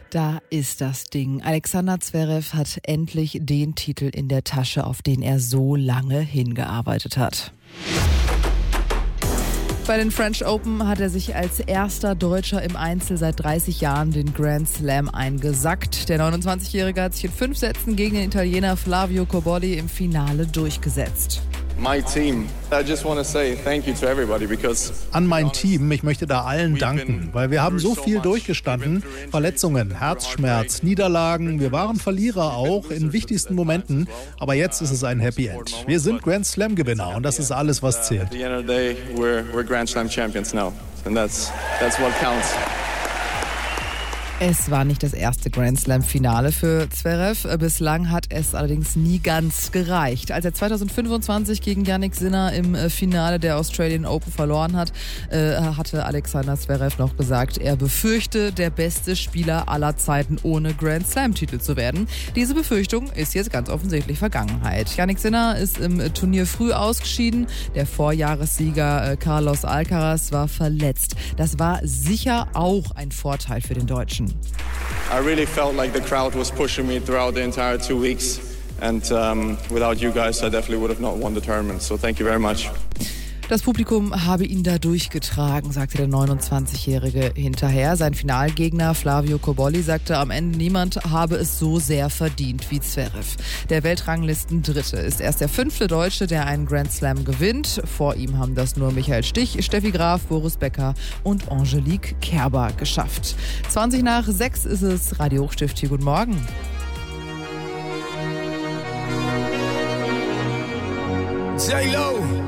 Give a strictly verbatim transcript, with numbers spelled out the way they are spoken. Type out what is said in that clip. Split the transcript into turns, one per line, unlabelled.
Da ist das Ding. Alexander Zverev hat endlich den Titel in der Tasche, auf den er so lange hingearbeitet hat. Bei den French Open hat er sich als erster Deutscher im Einzel seit dreißig Jahren den Grand Slam eingesackt. Der neunundzwanzigjährige hat sich in fünf Sätzen gegen den Italiener Flavio Cobolli im Finale durchgesetzt.
My team. I just want to say thank you to everybody because
An mein Team, ich möchte da allen danken, weil wir haben so viel durchgestanden. Verletzungen, Herzschmerz, Niederlagen, wir waren Verlierer auch in wichtigsten Momenten, aber jetzt ist es ein Happy End. Wir sind Grand Slam Gewinner und das ist alles, was zählt.
At the end of the day, we're we're Grand Slam champions now, and that's that's what counts.
Es war nicht das erste Grand Slam-Finale für Zverev. Bislang hat es allerdings nie ganz gereicht. Als er zweitausendfünfundzwanzig gegen Jannik Sinner im Finale der Australian Open verloren hat, äh, hatte Alexander Zverev noch gesagt, er befürchte, der beste Spieler aller Zeiten ohne Grand Slam-Titel zu werden. Diese Befürchtung ist jetzt ganz offensichtlich Vergangenheit. Jannik Sinner ist im Turnier früh ausgeschieden. Der Vorjahressieger äh, Carlos Alcaraz war verletzt. Das war sicher auch ein Vorteil für den Deutschen.
I really felt like the crowd was pushing me throughout the entire two weeks, and um, without you guys, I definitely would have not won the tournament. So thank you very much.
Das Publikum habe ihn da durchgetragen, sagte der neunundzwanzigjährige hinterher. Sein Finalgegner Flavio Cobolli sagte, am Ende niemand habe es so sehr verdient wie Zverev. Der Weltranglisten-Dritte ist erst der fünfte Deutsche, der einen Grand Slam gewinnt. Vor ihm haben das nur Michael Stich, Steffi Graf, Boris Becker und Angelique Kerber geschafft. zwanzig nach sechs ist es. Radio Hochstift hier, guten Morgen.
J-Lo.